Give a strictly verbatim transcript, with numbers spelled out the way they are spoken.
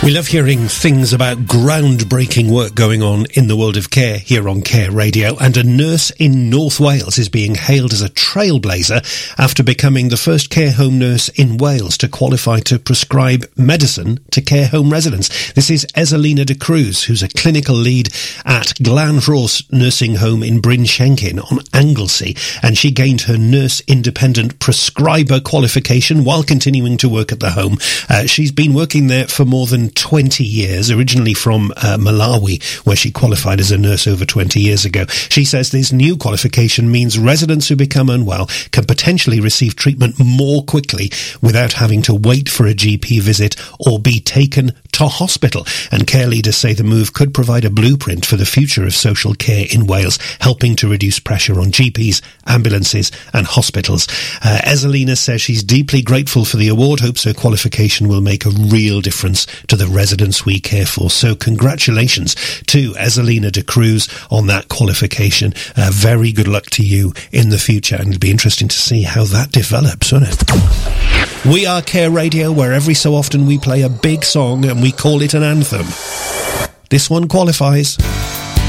We love hearing things about groundbreaking work going on in the world of care here on Care Radio, and a nurse in North Wales is being hailed as a trailblazer after becoming the first care home nurse in Wales to qualify to prescribe medicine to care home residents. This is Ezelina de Cruz, who's a clinical lead at Glanrhos Nursing Home in Bryn Shenkin on Anglesey, and she gained her nurse independent prescriber qualification while continuing to work at the home. Uh, she's been working there for more than twenty years, originally from uh, Malawi, where she qualified as a nurse over twenty years ago. She says this new qualification means residents who become unwell can potentially receive treatment more quickly without having to wait for a G P visit or be taken to hospital. And care leaders say the move could provide a blueprint for the future of social care in Wales, helping to reduce pressure on G Ps, ambulances and hospitals. Uh, Ezelina says she's deeply grateful for the award, hopes her qualification will make a real difference to the residents we care for. So congratulations to Ezelina de Cruz on that qualification. Uh, very good luck to you in the future, and it'll be interesting to see how that develops, won't it? We are Care Radio, where every so often we play a big song and we call it an anthem. This one qualifies.